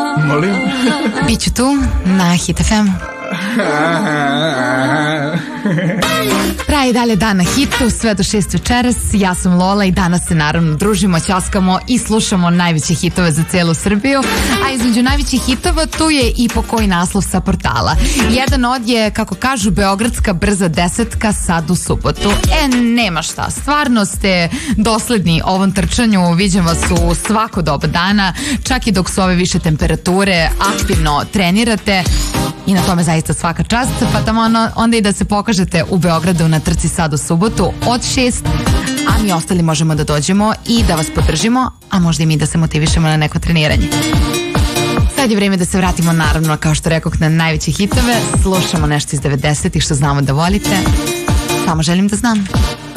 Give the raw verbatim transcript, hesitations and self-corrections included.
Molim? Biću tu na Hit F M. Traje dalje dan na hitu, sve do šest večeras. Ja sam Lola i danas se naravno družimo, ćaskamo i slušamo najveće hitove za celu Srbiju. A između najvećih hitova tu je i po koji naslov sa portala. Jedan od je, kako kažu, beogradska brza desetka sad u subotu. E, nema šta, stvarno ste dosledni ovom trčanju, viđam vas u svako doba dana, čak i dok su ove više temperature, aktivno trenirate. I na tome zaista svaka čast, pa tamo onda i da se pokažete u Beogradu na trci sad u subotu od šest, a mi ostali možemo da dođemo i da vas podržimo, a možda i mi da se motivišemo na neko treniranje. Sad je vreme da se vratimo, naravno, kao što rekoh, na najveće hitove. Slušamo nešto iz devedesetih što znamo da volite. Samo želim da znam.